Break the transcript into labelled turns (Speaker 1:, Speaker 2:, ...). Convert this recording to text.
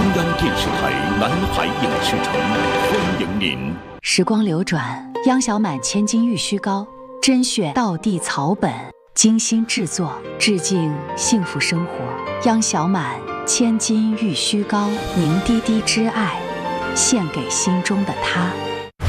Speaker 1: 央电视台南海影视城欢迎您。
Speaker 2: 时光流转，央小满千金玉虚高，甄选道地草本，精心制作，致敬幸福生活。央小满千金玉虚高，凝滴滴之爱，献给心中的他。